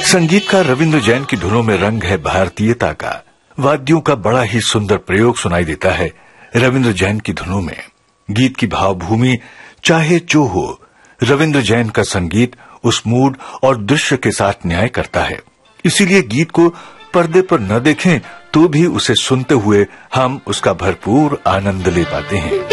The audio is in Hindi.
संगीतकार रविंद्र जैन की धुनों में रंग है भारतीयता का। वाद्यों का बड़ा ही सुंदर प्रयोग सुनाई देता है रविंद्र जैन की धुनों में। गीत की भावभूमि चाहे जो हो, रविंद्र जैन का संगीत उस मूड और दृश्य के साथ न्याय करता है। इसीलिए गीत को पर्दे पर न देखें तो भी उसे सुनते हुए हम उसका भरपूर आनंद ले पाते हैं।